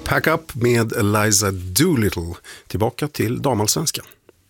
Pack Up med Eliza Doolittle. Tillbaka till damallsvenskan.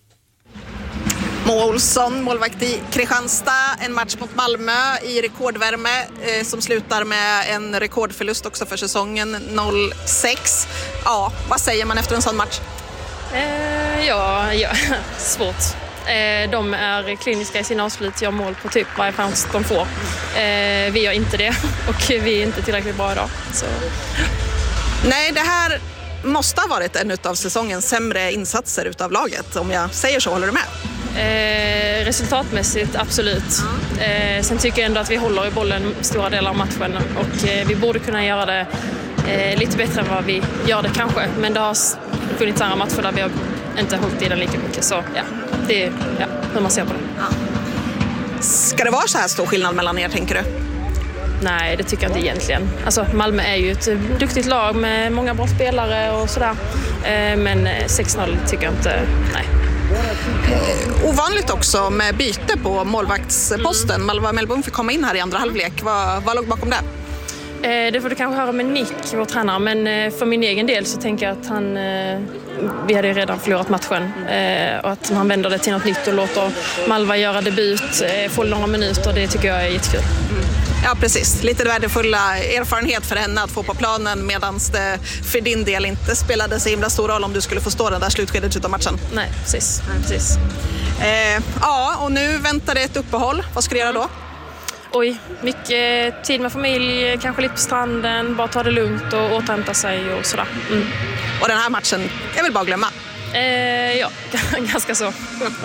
Moa Olsson, målvakt i Kristianstad, en match mot Malmö i rekordvärme som slutar med en rekordförlust också för säsongen 0-6. Ja, vad säger man efter en sån match? Ja, svårt. De är kliniska i sina avslut, gör mål på typ varje chans de får. Vi gör inte det och vi är inte tillräckligt bra idag. Så. Nej, det här måste ha varit en av säsongens sämre insatser utav laget. Om jag säger så, håller du med? Resultatmässigt, absolut. Sen tycker jag ändå att vi håller i bollen stora delar av matchen och vi borde kunna göra det lite bättre än vad vi gör det kanske. Men det har funnits andra matcher där vi har inte hållit i den lika mycket. Så ja, det är hur man ser på det. Ja. Ska det vara så här stor skillnad mellan er, tänker du? Nej, det tycker jag inte egentligen. Alltså, Malmö är ju ett duktigt lag med många bra spelare och sådär. Men 6-0 tycker jag inte, nej. Ovanligt också med byte på målvaktsposten. Malva Mellbom fick komma in här i andra halvlek. Vad låg bakom det? Det får du kanske höra med Nick, vår tränare. Men för min egen del så tänker jag att vi hade redan förlorat matchen. Och att han vänder det till något nytt och låter Malva göra debut, få några minuter, det tycker jag är jättekul. Ja, precis. Lite värdefulla erfarenhet för henne att få på planen medan det för din del inte spelade så himla stor roll om du skulle få stå den där slutskedet av matchen. Nej, precis. Ja, och nu väntar det ett uppehåll. Vad ska du göra då? Oj, mycket tid med familj, kanske lite på stranden, bara ta det lugnt och återhämta sig och sådär. Och den här matchen är väl bara att glömma? Ja, ganska så.